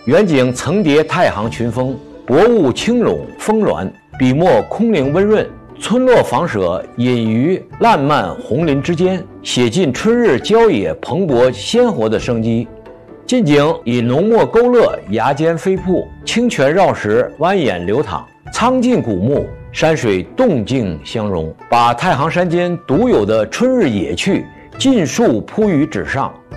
远景层叠太行群峰，薄雾轻笼峰峦，笔墨空灵温润。村落房舍隐于烂漫红林之间，写尽春日郊野蓬勃鲜活的生机。近景以浓墨勾勒崖间飞瀑，清泉绕石蜿蜒流淌，苍劲古木，山水动静相融，把太行山间独有的春日野趣尽数铺于纸上。